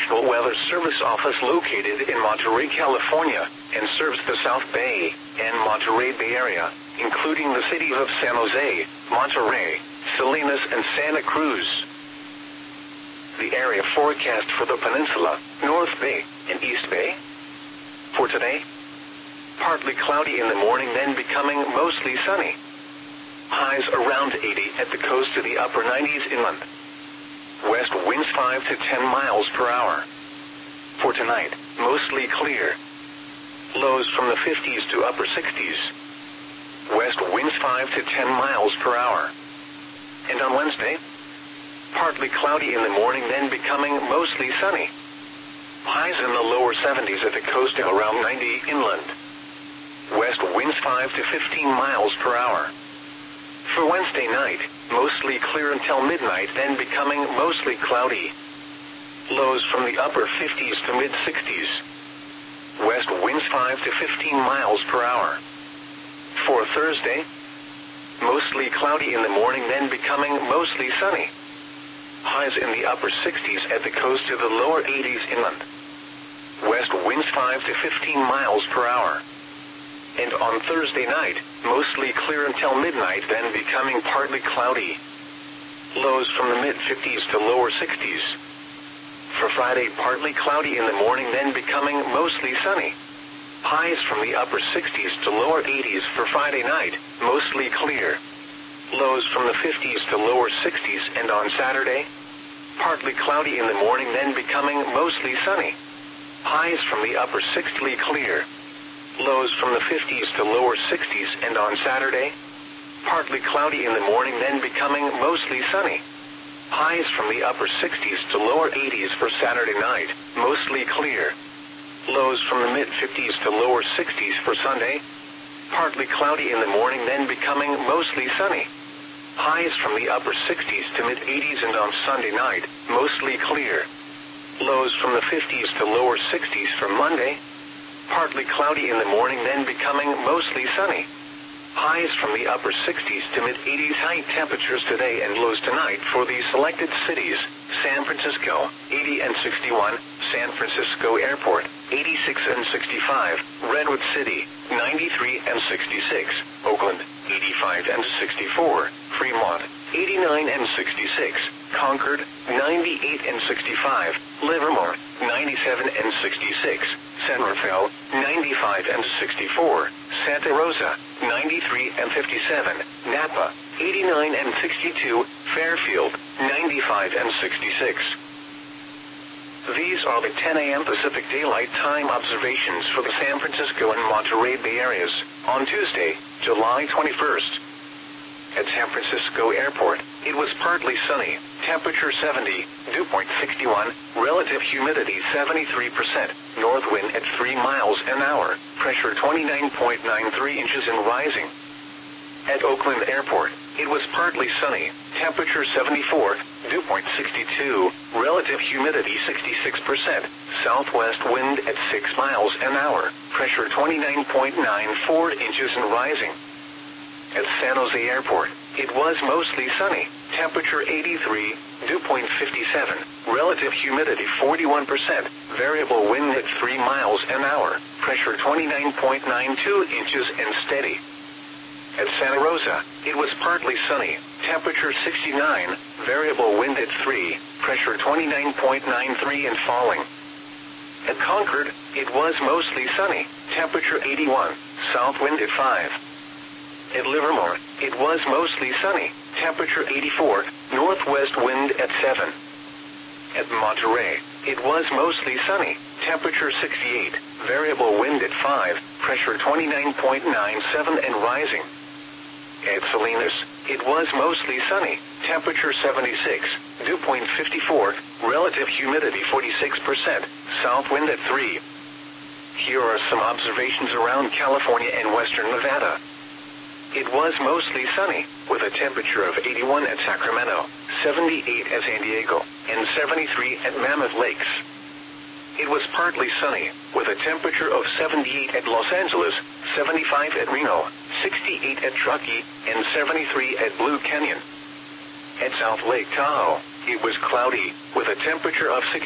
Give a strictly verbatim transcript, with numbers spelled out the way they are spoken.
National Weather Service office located in Monterey, California, and serves the South Bay and Monterey Bay Area, including the cities of San Jose, Monterey, Salinas, and Santa Cruz. The area forecast for the peninsula, North Bay, and East Bay. For today, partly cloudy in the morning, then becoming mostly sunny. Highs around eighty at the coast to the upper nineties inland. West winds five to ten miles per hour. For tonight, mostly clear. Lows from the fifties to upper sixties. West winds five to ten miles per hour. And on Wednesday, partly cloudy in the morning, then becoming mostly sunny. Highs in the lower seventies at the coast and around ninety inland. West winds five to fifteen miles per hour. For Wednesday night, mostly clear until midnight, then becoming mostly cloudy. Lows from the upper fifties to mid-sixties. West winds five to fifteen miles per hour. For Thursday, mostly cloudy in the morning, then becoming mostly sunny. Highs in the upper sixties at the coast to the lower eighties inland. West winds five to fifteen miles per hour. And on Thursday night, mostly clear until midnight, then becoming partly cloudy. Lows from the mid-fifties to lower sixties. For Friday, partly cloudy in the morning, then becoming mostly sunny. Highs from the upper sixties to lower eighties for Friday night, mostly clear. Lows from the fifties to lower sixties, and on Saturday, partly cloudy in the morning, then becoming mostly sunny. Highs from the upper sixties clear. Lows from the fifties to lower sixties, and on Saturday, partly cloudy in the morning, then becoming mostly sunny. Highs from the upper sixties to lower eighties for Saturday night, mostly clear. Lows from the mid-fifties to lower sixties for Sunday, partly cloudy in the morning, then becoming mostly sunny. Highs from the upper sixties to mid-eighties, and on Sunday night, mostly clear. Lows from the fifties to lower sixties for Monday, partly cloudy in the morning, then becoming mostly sunny. Highs from the upper sixties to mid-eighties. High temperatures today and lows tonight for the selected cities: San Francisco, eighty and sixty-one, San Francisco Airport, eighty-six and sixty-five, Redwood City, ninety-three and sixty-six, Oakland, eighty-five and sixty-four, Fremont, eighty-nine and sixty-six, Concord, ninety-eight and sixty-five, Livermore, ninety-seven and sixty-six, San Rafael, ninety-five and sixty-four, Santa Rosa, ninety-three and fifty-seven, Napa, eighty-nine and sixty-two, Fairfield, ninety-five and sixty-six. These are the ten a m Pacific Daylight Time observations for the San Francisco and Monterey Bay areas on Tuesday, July twenty-first. At San Francisco Airport, it was partly sunny, temperature seventy, dew point sixty-one, relative humidity seventy-three percent, north wind at three miles an hour, pressure twenty-nine point nine three inches and rising. At Oakland Airport, it was partly sunny, temperature seventy-four, dew point sixty-two, relative humidity sixty-six percent, southwest wind at six miles an hour, pressure twenty-nine point nine four inches and rising. At San Jose Airport, it was mostly sunny, temperature eighty-three, dew point fifty-seven, relative humidity forty-one percent, variable wind at three miles an hour, pressure twenty-nine point nine two inches and steady. At Santa Rosa, it was partly sunny, temperature sixty-nine, variable wind at three, pressure twenty-nine point nine three and falling. At Concord, it was mostly sunny, temperature eighty-one, south wind at five. At Livermore, it was mostly sunny, temperature eighty-four, northwest wind at seven. At Monterey, it was mostly sunny, temperature sixty-eight, variable wind at five, pressure twenty-nine point nine seven and rising. At Salinas, it was mostly sunny, temperature seventy-six, dew point fifty-four, relative humidity forty-six percent, south wind at three. Here are some observations around California and western Nevada. It was mostly sunny, with a temperature of eighty-one at Sacramento, seventy-eight at San Diego, and seventy-three at Mammoth Lakes. It was partly sunny, with a temperature of seventy-eight at Los Angeles, seventy-five at Reno, sixty-eight at Truckee, and seventy-three at Blue Canyon. At South Lake Tahoe, it was cloudy, with a temperature of